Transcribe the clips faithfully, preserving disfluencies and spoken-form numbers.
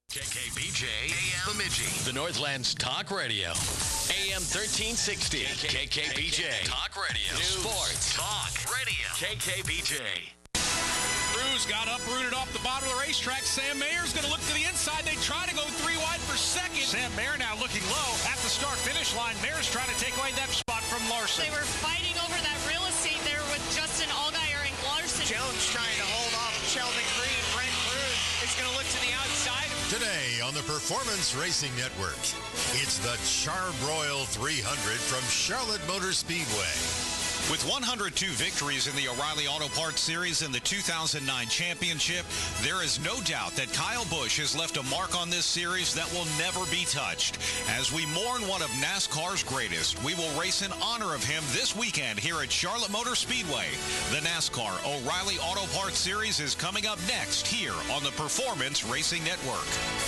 K K B J, A M Bemidji, the Northland's Talk Radio. A M thirteen sixty, K K B J, Talk Radio. News, Sports, Talk Radio, K K B J. Cruz got uprooted off the bottom of the racetrack. Sam Mayer's going to look to the inside. They try to go three wide for second. Sam Mayer now looking low at the start-finish line. Mayer's trying to take away that spot from Larson. They were fighting over that real estate there with Justin Allgaier and Larson. Jones trying to hold off Sheldon Creed. Brent Cruz is going to look to the outside. Today on the Performance Racing Network, it's the Char-Broil three hundred from Charlotte Motor Speedway. With one hundred two victories in the O'Reilly Auto Parts Series in the two thousand nine championship, there is no doubt that Kyle Busch has left a mark on this series that will never be touched. As we mourn one of NASCAR's greatest, we will race in honor of him this weekend here at Charlotte Motor Speedway. The NASCAR O'Reilly Auto Parts Series is coming up next here on the Performance Racing Network.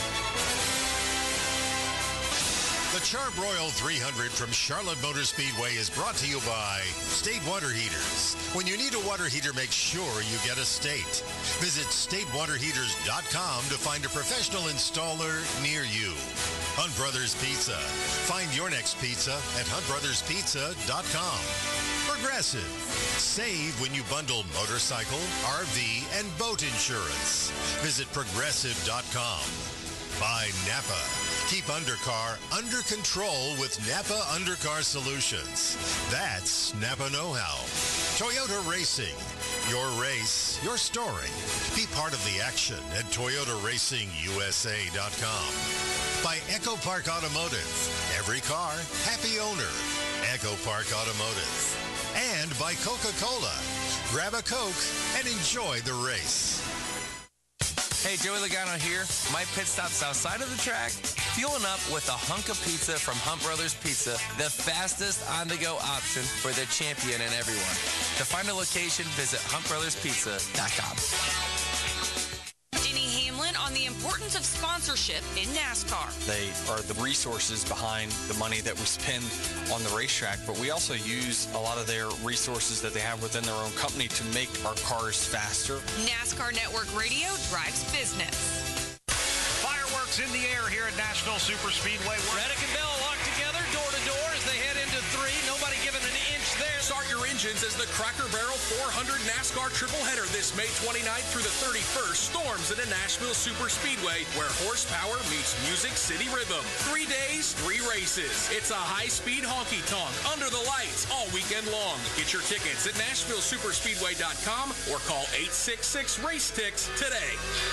The Char-Broil three hundred from Charlotte Motor Speedway is brought to you by State Water Heaters. When you need a water heater, make sure you get a State. Visit state water heaters dot com to find a professional installer near you. Hunt Brothers Pizza. Find your next pizza at hunt brothers pizza dot com. Progressive. Save when you bundle motorcycle, R V, and boat insurance. Visit progressive dot com. By Napa. Keep undercar under control with Napa Undercar Solutions. That's Napa know-how. Toyota Racing. Your race, your story. Be part of the action at toyota racing u s a dot com. By Echo Park Automotive. Every car, happy owner. Echo Park Automotive. And by Coca-Cola. Grab a Coke and enjoy the race. Hey, Joey Logano here. My pit stop's outside of the track, fueling up with a hunk of pizza from Hunt Brothers Pizza, the fastest on-the-go option for the champion and everyone. To find a location, visit hunt brothers pizza dot com. Denny Hamlin on the importance of sponsorship in NASCAR. They are the resources behind the money that we spend on the racetrack, but we also use a lot of their resources that they have within their own company to make our cars faster. NASCAR Network Radio drives business. Fireworks in the air here at Nashville Super Speedway. Reddick and Bell locked together, door to door as they head into three. Nobody giving an inch there. Start your engines as the Cracker Barrel four hundred NASCAR triple header this May twenty-ninth through the thirty-first storms into Nashville Super Speedway, where horsepower meets Music City rhythm. Three days, three races. It's a high-speed honky-tonk under the lights all weekend long. Get your tickets at nashville super speedway dot com or call eight six six race tix today.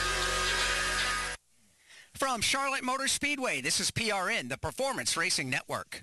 From Charlotte Motor Speedway, this is P R N, the Performance Racing Network.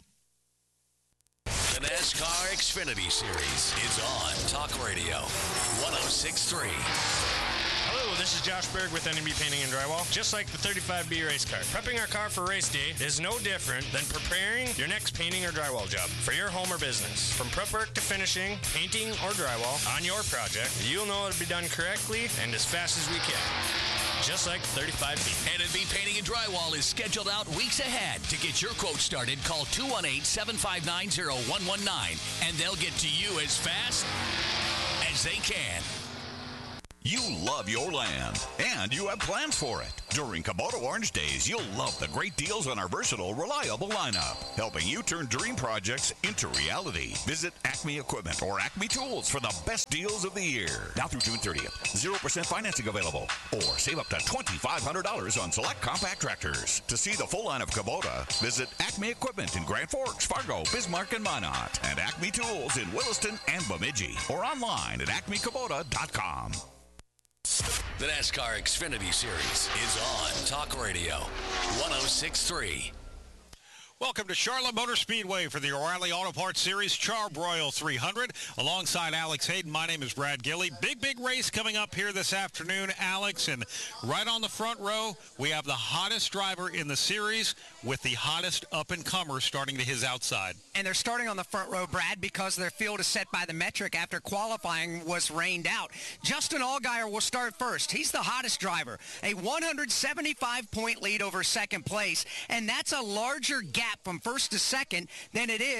The NASCAR Xfinity Series is on Talk Radio, one oh six point three. Hello, this is Josh Berg with N M B Painting and Drywall. Just like the thirty-five B race car, prepping our car for race day is no different than preparing your next painting or drywall job for your home or business. From prep work to finishing, painting, or drywall on your project, you'll know it'll be done correctly and as fast as we can. Just like thirty-five B. N M B Painting and Drywall is scheduled out weeks ahead. To get your quote started, call two one eight, seven five nine, zero one one nine, and they'll get to you as fast as they can. You love your land, and you have plans for it. During Kubota Orange Days, you'll love the great deals on our versatile, reliable lineup, helping you turn dream projects into reality. Visit Acme Equipment or Acme Tools for the best deals of the year. Now through June thirtieth, zero percent financing available, or save up to twenty-five hundred dollars on select compact tractors. To see the full line of Kubota, visit Acme Equipment in Grand Forks, Fargo, Bismarck, and Minot, and Acme Tools in Williston and Bemidji, or online at acme kubota dot com. The NASCAR Xfinity Series is on Talk Radio, one oh six point three. Welcome to Charlotte Motor Speedway for the O'Reilly Auto Parts Series Char-Broil three hundred. Alongside Alex Hayden, my name is Brad Gilly. Big, big race coming up here this afternoon, Alex. And right on the front row, we have the hottest driver in the series with the hottest up-and-comer starting to his outside. And they're starting on the front row, Brad, because their field is set by the metric after qualifying was rained out. Justin Allgaier will start first. He's the hottest driver. A one hundred seventy-five point lead over second place, and that's a larger gap from first to second than it is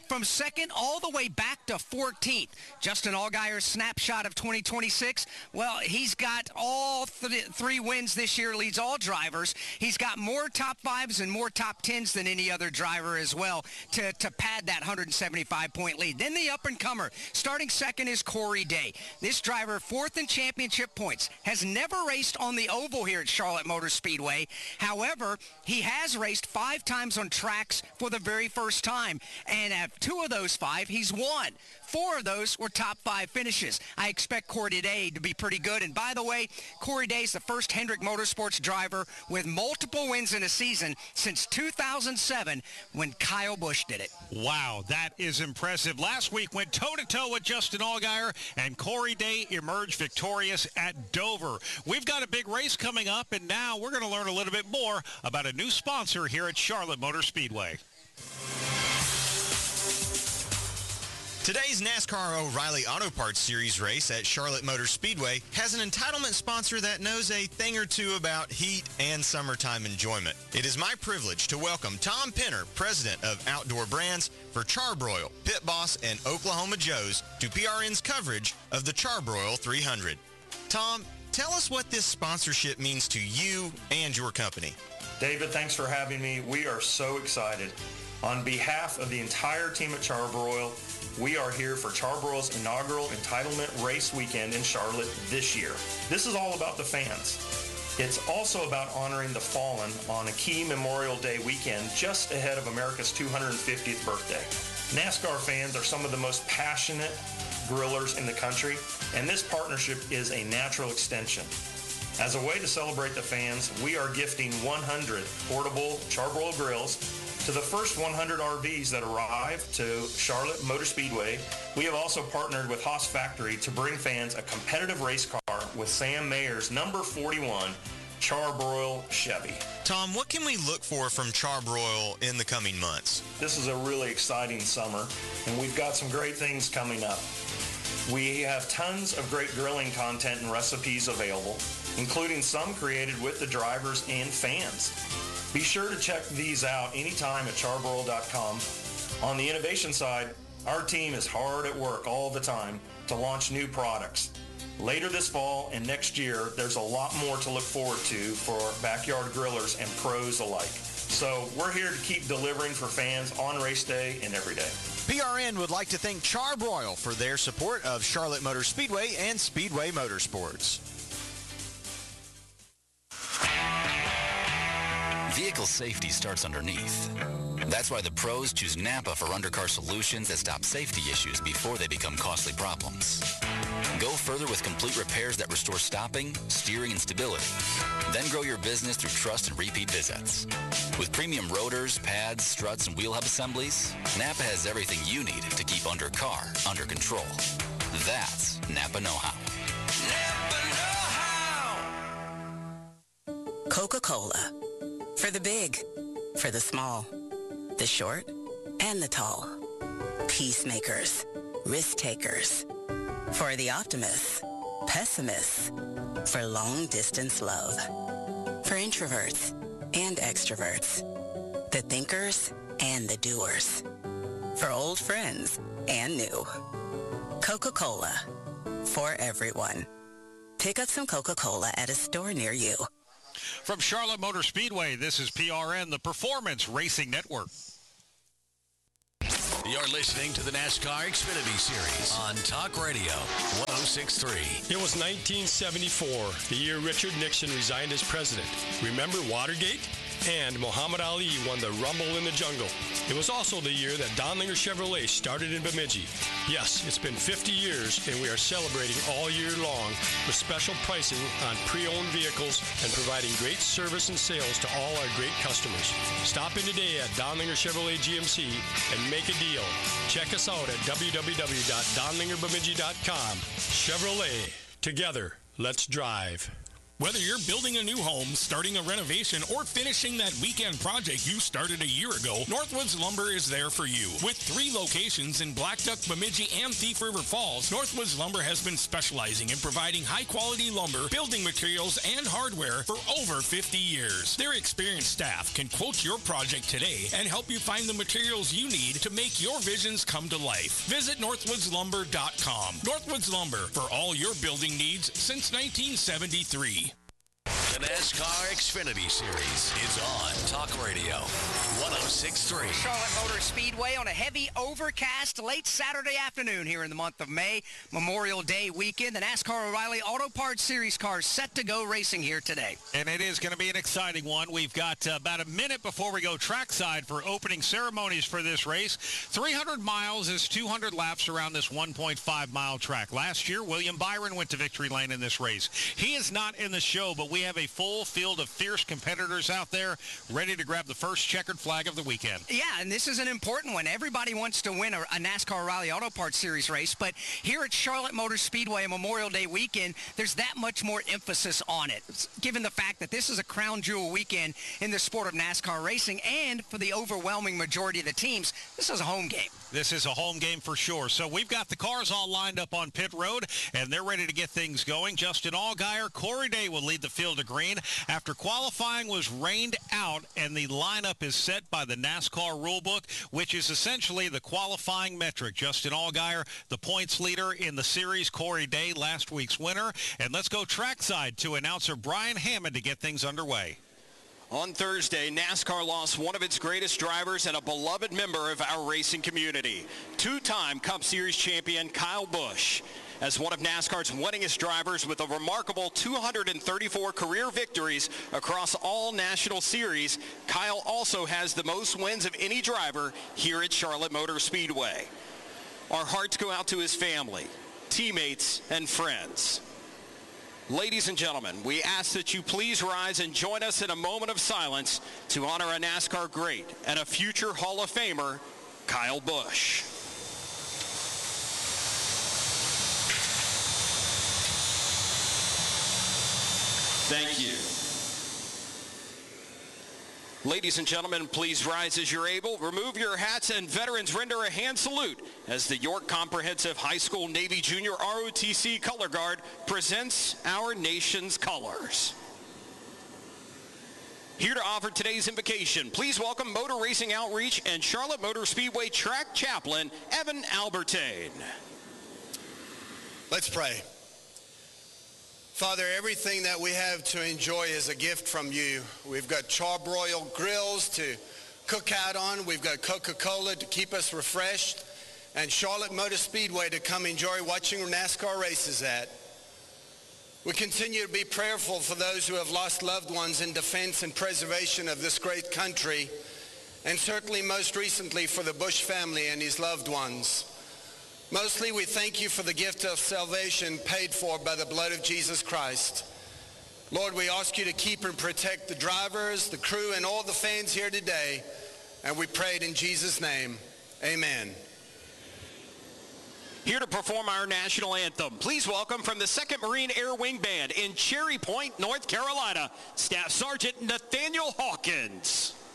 from second all the way back to fourteenth. Justin Allgaier's snapshot of twenty twenty-six, well, he's got all th- three wins this year, leads all drivers. He's got more top fives and more top tens than any other driver as well to, to pad that one hundred seventy-five point lead. Then the up-and-comer, starting second is Corey Day. This driver, fourth in championship points, has never raced on the oval here at Charlotte Motor Speedway. However, he has raced five times on tracks for the very first time, and at two of those five, he's won. Four of those were top five finishes. I expect Corey Day to be pretty good. And by the way, Corey Day is the first Hendrick Motorsports driver with multiple wins in a season since two thousand seven when Kyle Busch did it. Wow, that is impressive. Last week went toe-to-toe with Justin Allgaier, and Corey Day emerged victorious at Dover. We've got a big race coming up, and now we're going to learn a little bit more about a new sponsor here at Charlotte Motor Speedway. Today's NASCAR O'Reilly Auto Parts Series race at Charlotte Motor Speedway has an entitlement sponsor that knows a thing or two about heat and summertime enjoyment. It is my privilege to welcome Tom Penner, president of Outdoor Brands, for Charbroil, Pit Boss, and Oklahoma Joe's to P R N's coverage of the Charbroil three hundred. Tom, tell us what this sponsorship means to you and your company. David, thanks for having me. We are so excited. On behalf of the entire team at Charbroil, we are here for Charbroil's inaugural entitlement race weekend in Charlotte this year. This is all about the fans. It's also about honoring the fallen on a key Memorial Day weekend just ahead of America's two hundred fiftieth birthday. NASCAR fans are some of the most passionate grillers in the country, and this partnership is a natural extension. As a way to celebrate the fans, we are gifting one hundred portable Charbroil grills to the first one hundred R Vs that arrive to Charlotte Motor Speedway. We have also partnered with Haas Factory to bring fans a competitive race car with Sam Mayer's number forty-one Charbroil Chevy. Tom, what can we look for from Charbroil in the coming months? This is a really exciting summer, and we've got some great things coming up. We have tons of great grilling content and recipes available, including some created with the drivers and fans. Be sure to check these out anytime at charbroil dot com. On the innovation side, our team is hard at work all the time to launch new products. Later this fall and next year, there's a lot more to look forward to for backyard grillers and pros alike. So we're here to keep delivering for fans on race day and every day. P R N would like to thank Charbroil for their support of Charlotte Motor Speedway and Speedway Motorsports. Vehicle safety starts underneath. That's why the pros choose Napa for undercar solutions that stop safety issues before they become costly problems. Go further with complete repairs that restore stopping, steering, and stability. Then grow your business through trust and repeat visits. With premium rotors, pads, struts, and wheel hub assemblies, Napa has everything you need to keep undercar under control. That's Napa know-how. Napa know-how! Coca-Cola. For the big, for the small, the short, and the tall. Peacemakers, risk takers. For the optimists, pessimists. For long-distance love. For introverts and extroverts. The thinkers and the doers. For old friends and new. Coca-Cola. For everyone. Pick up some Coca-Cola at a store near you. From Charlotte Motor Speedway, this is P R N, the Performance Racing Network. You're listening to the NASCAR Xfinity Series on Talk Radio one oh six point three. It was nineteen seventy-four, the year Richard Nixon resigned as president. Remember Watergate? And Muhammad Ali won the Rumble in the Jungle. It was also the year that Donlinger Chevrolet started in Bemidji. Yes, it's been fifty years, and we are celebrating all year long with special pricing on pre-owned vehicles and providing great service and sales to all our great customers. Stop in today at Donlinger Chevrolet G M C and make a deal. Check us out at w w w dot donlinger bemidji dot com. Chevrolet. Together, let's drive. Whether you're building a new home, starting a renovation, or finishing that weekend project you started a year ago, Northwoods Lumber is there for you. With three locations in Black Duck, Bemidji, and Thief River Falls, Northwoods Lumber has been specializing in providing high-quality lumber, building materials, and hardware for over fifty years. Their experienced staff can quote your project today and help you find the materials you need to make your visions come to life. Visit northwoods lumber dot com. Northwoods Lumber, for all your building needs since nineteen seventy-three. The NASCAR Xfinity Series is on Talk Radio one oh six point three. Charlotte Motor Speedway on a heavy overcast late Saturday afternoon here in the month of May. Memorial Day weekend. The NASCAR O'Reilly Auto Parts Series cars set to go racing here today. And it is going to be an exciting one. We've got uh, about a minute before we go trackside for opening ceremonies for this race. three hundred miles is two hundred laps around this one point five mile track. Last year, William Byron went to victory lane in this race. He is not in the show, but we have a full field of fierce competitors out there ready to grab the first checkered flag of the weekend. Yeah, and this is an important one. Everybody wants to win a, a NASCAR O'Reilly Auto Parts Series race, but here at Charlotte Motor Speedway on Memorial Day weekend, there's that much more emphasis on it, given the fact that this is a crown jewel weekend in the sport of NASCAR racing, and for the overwhelming majority of the teams, this is a home game. This is a home game for sure. So we've got the cars all lined up on pit road, and they're ready to get things going. Justin Allgaier, Corey Day will lead the field of green after qualifying was rained out, and the lineup is set by the NASCAR rulebook, which is essentially the qualifying metric. Justin Allgaier, the points leader in the series. Corey Day, last week's winner. And let's go trackside to announcer Brian Hammond to get things underway. On Thursday, NASCAR lost one of its greatest drivers and a beloved member of our racing community, two-time Cup Series champion Kyle Busch. As one of NASCAR's winningest drivers with a remarkable two hundred thirty-four career victories across all national series, Kyle also has the most wins of any driver here at Charlotte Motor Speedway. Our hearts go out to his family, teammates, and friends. Ladies and gentlemen, we ask that you please rise and join us in a moment of silence to honor a NASCAR great and a future Hall of Famer, Kyle Busch. Thank you. Ladies and gentlemen, please rise as you're able. Remove your hats, and veterans render a hand salute as the York Comprehensive High School Navy Junior R O T C Color Guard presents our nation's colors. Here to offer today's invocation, please welcome Motor Racing Outreach and Charlotte Motor Speedway Track Chaplain, Evan Albertane. Let's pray. Father, everything that we have to enjoy is a gift from you. We've got charbroiled grills to cook out on. We've got Coca-Cola to keep us refreshed, and Charlotte Motor Speedway to come enjoy watching NASCAR races at. We continue to be prayerful for those who have lost loved ones in defense and preservation of this great country, and certainly most recently for the Busch family and his loved ones. Mostly, we thank you for the gift of salvation paid for by the blood of Jesus Christ. Lord, we ask you to keep and protect the drivers, the crew, and all the fans here today. And we pray it in Jesus' name. Amen. Here to perform our national anthem, please welcome from the second Marine Air Wing Band in Cherry Point, North Carolina, Staff Sergeant Nathaniel Hawkins.